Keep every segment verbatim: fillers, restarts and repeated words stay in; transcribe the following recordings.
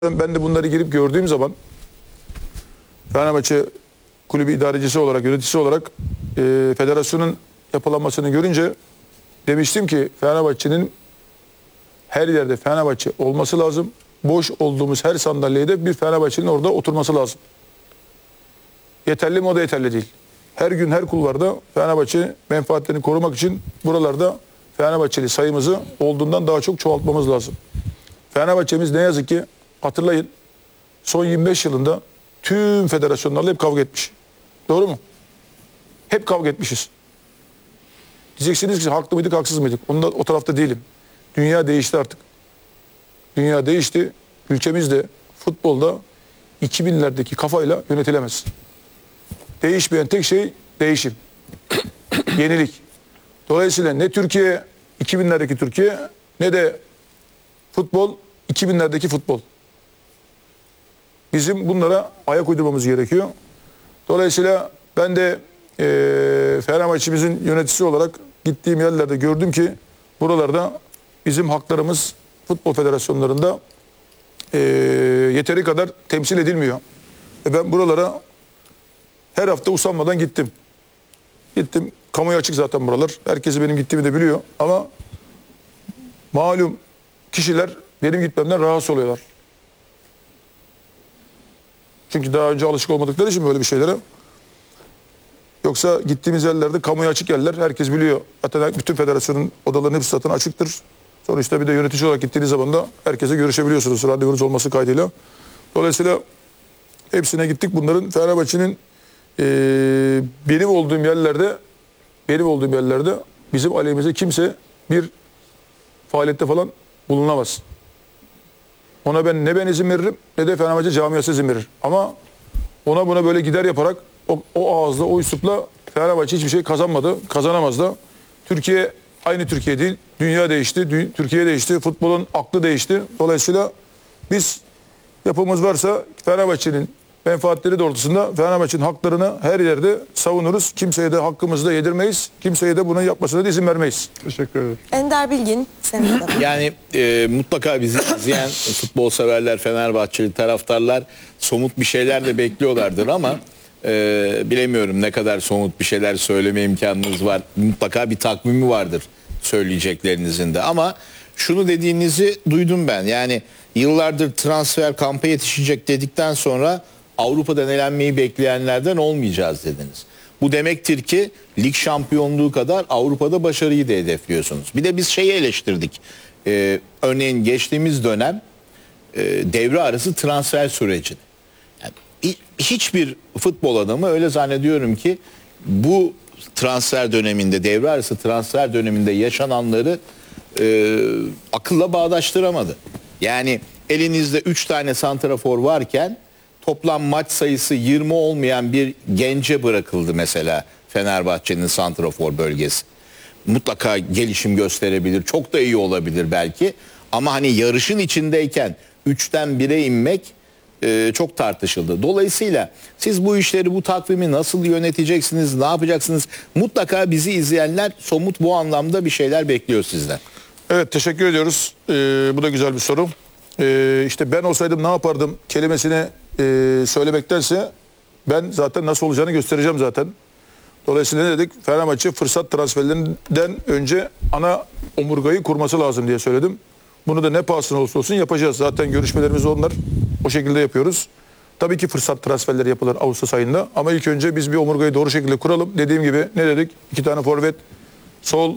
Ben de bunları girip gördüğüm zaman Fenerbahçe kulübü idarecisi olarak, yöneticisi olarak e, federasyonun yapılanmasını görünce demiştim ki Fenerbahçe'nin her yerde Fenerbahçe olması lazım. Boş olduğumuz her sandalyede bir Fenerbahçe'nin orada oturması lazım. Yeterli mi? O da yeterli değil. Her gün her kulvarda Fenerbahçe menfaatlerini korumak için buralarda Fenerbahçeli sayımızı olduğundan daha çok çoğaltmamız lazım. Fenerbahçe'miz ne yazık ki hatırlayın son yirmi beş yılında tüm federasyonlarla hep kavga etmiş. Doğru mu? Hep kavga etmişiz. Diyeceksiniz ki haklı mıydık, haksız mıydık? Onda, o tarafta değilim. Dünya değişti artık. Dünya değişti. Ülkemiz de futbolda iki binlerdeki kafayla yönetilemez. Değişmeyen tek şey değişim. Yenilik. Dolayısıyla ne Türkiye iki binlerdeki Türkiye ne de futbol iki binlerdeki futbol. Bizim bunlara ayak uydurmamız gerekiyor. Dolayısıyla ben de e, Fenerbahçe'mizin yöneticisi olarak gittiğim yerlerde gördüm ki buralarda bizim haklarımız futbol federasyonlarında e, yeteri kadar temsil edilmiyor. E ben buralara her hafta usanmadan gittim. Gittim. Kamuya açık zaten buralar. Herkesi benim gittiğimi de biliyor. Ama malum kişiler benim gitmemden rahatsız oluyorlar. Çünkü daha önce alışık olmadıkları için böyle bir şeylere. Yoksa gittiğimiz yerlerde kamuya açık yerler. Herkes biliyor. Zaten bütün federasyonun odalarının hepsi zaten açıktır. Sonuçta bir de yönetici olarak gittiğiniz zaman da herkese görüşebiliyorsunuz. Randevunuz olması kaydıyla. Dolayısıyla hepsine gittik. Bunların Fenerbahçe'nin e, benim olduğum yerlerde benim olduğum yerlerde bizim aleyhimize kimse bir faaliyette falan bulunamaz. Ona ben ne ben izin veririm ne de Fenerbahçe camiası izin verir. Ama ona buna böyle gider yaparak o, o ağızla o üslupla Fenerbahçe hiçbir şey kazanmadı. Kazanamaz da. Türkiye aynı Türkiye değil. Dünya değişti. Dü- Türkiye değişti. Futbolun aklı değişti. Dolayısıyla biz yapımız varsa Fenerbahçe'nin menfaatleri doğrultusunda Fenerbahçe'nin haklarını her yerde savunuruz. Kimseye de hakkımızı da yedirmeyiz. Kimseye de bunu yapmasına da izin vermeyiz. Teşekkür ederim. Ender Bilgin, senin de. Yani e, mutlaka bizi izleyen futbol severler, Fenerbahçeli taraftarlar somut bir şeyler de bekliyorlardır ama e, bilemiyorum ne kadar somut bir şeyler söyleme imkanınız var. Mutlaka bir takvimi vardır söyleyeceklerinizin de ama şunu dediğinizi duydum ben. Yani yıllardır transfer kampa yetişecek dedikten sonra Avrupa'dan elenmeyi bekleyenlerden olmayacağız dediniz. Bu demektir ki lig şampiyonluğu kadar Avrupa'da başarıyı da hedefliyorsunuz. Bir de biz şeyi eleştirdik. Ee, örneğin geçtiğimiz dönem e, devre arası transfer sürecini. Yani, hiçbir futbol adamı öyle zannediyorum ki bu transfer döneminde, devre arası transfer döneminde yaşananları e, akılla bağdaştıramadı. Yani elinizde üç tane santrafor varken toplam maç sayısı yirmi olmayan bir gence bırakıldı mesela Fenerbahçe'nin santrafor bölgesi. Mutlaka gelişim gösterebilir, çok da iyi olabilir belki. Ama hani yarışın içindeyken üçten bire inmek e, çok tartışıldı. Dolayısıyla siz bu işleri, bu takvimi nasıl yöneteceksiniz, ne yapacaksınız? Mutlaka bizi izleyenler somut bu anlamda bir şeyler bekliyor sizden. Evet, teşekkür ediyoruz. Ee, bu da güzel bir soru. Ee, işte ben olsaydım ne yapardım kelimesini e, söylemektense ben zaten nasıl olacağını göstereceğim zaten. Dolayısıyla ne dedik? Fenerbahçe fırsat transferlerinden önce ana omurgayı kurması lazım diye söyledim. Bunu da ne pahasına olursa olsun yapacağız. Zaten görüşmelerimiz onlar. O şekilde yapıyoruz. Tabii ki fırsat transferleri yapılır Ağustos ayında. Ama ilk önce biz bir omurgayı doğru şekilde kuralım. Dediğim gibi ne dedik? İki tane forvet, sol,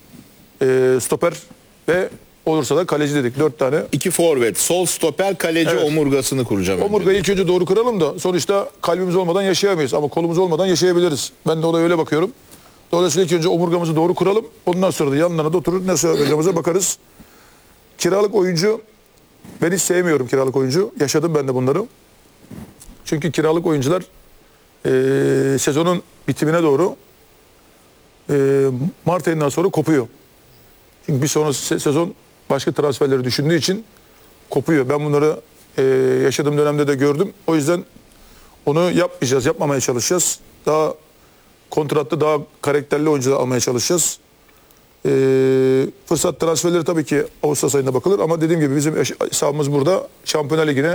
e, stoper ve olursa da kaleci dedik. Dört tane. İki forvet, sol stoper, kaleci Evet. omurgasını kuracağım. Omurgayı ilk önce doğru kuralım da sonuçta kalbimiz olmadan yaşayamayız. Ama kolumuz olmadan yaşayabiliriz. Ben de olaya öyle bakıyorum. Dolayısıyla ilk önce omurgamızı doğru kuralım. Ondan sonra da yanlarına da oturur nasıl yapacağımıza bakarız. Kiralık oyuncu, ben hiç sevmiyorum kiralık oyuncu. Yaşadım ben de bunları. Çünkü kiralık oyuncular e, sezonun bitimine doğru e, Mart ayından sonra kopuyor. Çünkü bir sonrası se- sezon başka transferleri düşündüğü için kopuyor. Ben bunları e, yaşadığım dönemde de gördüm. O yüzden onu yapmayacağız, yapmamaya çalışacağız. Daha kontratlı, daha karakterli oyuncular almaya çalışacağız. E, fırsat transferleri tabii ki Ağustos ayında bakılır ama dediğim gibi bizim hesabımız burada Şampiyonlar Ligi'ne